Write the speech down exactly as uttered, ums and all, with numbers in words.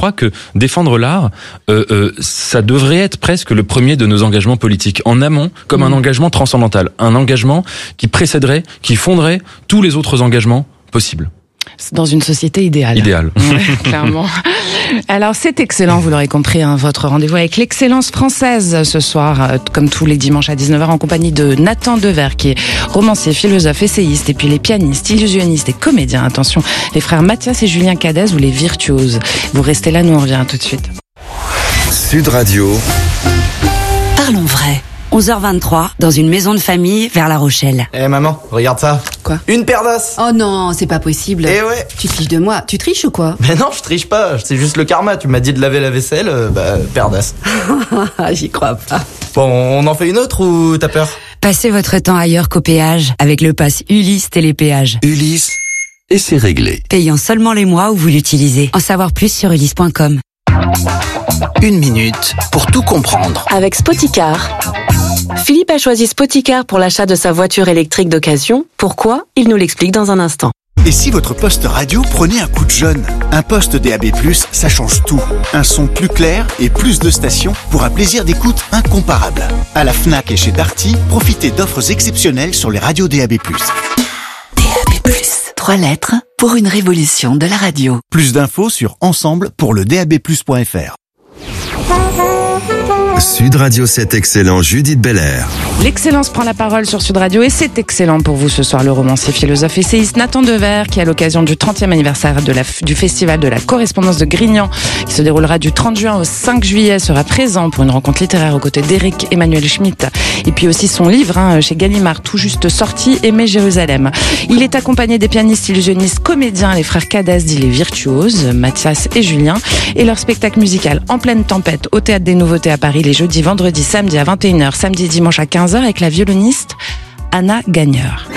crois que défendre l'art, euh, euh, ça devrait être presque le premier de nos engagements politiques. En amont, comme mmh. un engagement transcendantal. Un engagement qui précéderait, qui fonderait tous les autres engagements possibles. Dans une société idéale. Idéale. Ouais, clairement. Alors c'est excellent, vous l'aurez compris, hein, votre rendez-vous avec l'excellence française ce soir, euh, comme tous les dimanches à dix-neuf heures, en compagnie de Nathan Dever, qui est romancier, philosophe, essayiste, et puis les pianistes, illusionnistes et comédiens. Attention, les frères Mathias et Julien Cadez ou les virtuoses. Vous restez là, nous on revient tout de suite. Sud Radio. Parlons vrai. onze heures vingt-trois, dans une maison de famille vers La Rochelle. Eh hey maman, regarde ça. Quoi? Une paire d'as. Oh non, c'est pas possible. Eh ouais. Tu triches de moi. Tu triches ou quoi? Mais non, je triche pas. C'est juste le karma. Tu m'as dit de laver la vaisselle, euh, bah, paire d'as. J'y crois pas. Bon, on en fait une autre ou t'as peur? Passez votre temps ailleurs qu'au péage avec le pass Ulysse Télépéage. Ulysse, et c'est réglé. Payant seulement les mois où vous l'utilisez. En savoir plus sur ulysse point com. Une minute pour tout comprendre. Avec Spoticar. Philippe a choisi Spoticar pour l'achat de sa voiture électrique d'occasion. Pourquoi? Il nous l'explique dans un instant. Et si votre poste radio prenait un coup de jeune? Un poste D A B plus, ça change tout. Un son plus clair et plus de stations pour un plaisir d'écoute incomparable. À la Fnac et chez Darty, profitez d'offres exceptionnelles sur les radios D A B plus. D A B plus, trois lettres pour une révolution de la radio. Plus d'infos sur ensemble pour le d a b plus point f r. Sud Radio, c'est excellent. Judith Belair. L'excellence prend la parole sur Sud Radio et c'est excellent pour vous ce soir. Le romancier, philosophe, essayiste Nathan Dever, qui à l'occasion du trentième anniversaire de la, du festival de la correspondance de Grignan, qui se déroulera du trente juin au cinq juillet, sera présent pour une rencontre littéraire aux côtés d'Éric Emmanuel Schmitt. Et puis aussi son livre, hein, chez Gallimard, tout juste sorti, Aimer Jérusalem. Il est accompagné des pianistes, illusionnistes, comédiens, les frères Cadès, dit les virtuoses, Mathias et Julien, et leur spectacle musical En pleine tempête au Théâtre des Nouveautés à Paris, les jeudis, vendredis, samedi à vingt et une heures, samedi et dimanche à quinze heures avec la violoniste Anna Gagneur.